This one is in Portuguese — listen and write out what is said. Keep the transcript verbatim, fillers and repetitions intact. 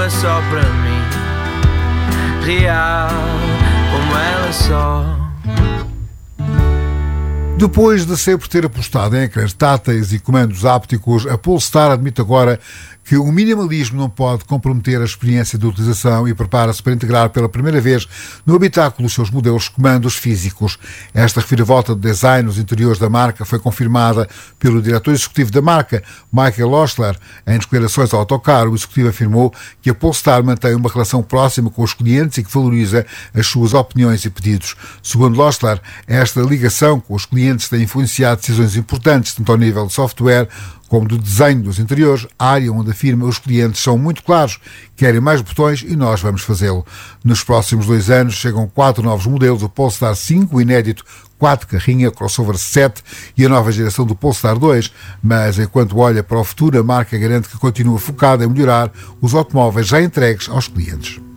é só para mim, real como ela só. Depois de sempre ter apostado em ecrãs táteis e comandos ápticos, a Polestar admite agora que o minimalismo não pode comprometer a experiência de utilização e prepara-se para integrar pela primeira vez no habitáculo os seus modelos de comandos físicos. Esta reviravolta de design nos interiores da marca foi confirmada pelo diretor executivo da marca, Michael Ostler. Em declarações ao Autocar, o executivo afirmou que a Polestar mantém uma relação próxima com os clientes e que valoriza as suas opiniões e pedidos. Segundo Ostler, esta ligação com os clientes tem influenciado decisões importantes, tanto ao nível de software como do desenho dos interiores, área onde afirma os clientes são muito claros, querem mais botões e nós vamos fazê-lo. Nos próximos dois anos chegam quatro novos modelos, o Polestar cinco, o inédito quatro carrinha, crossover sete e a nova geração do Polestar dois, mas enquanto olha para o futuro, a marca garante que continua focada em melhorar os automóveis já entregues aos clientes.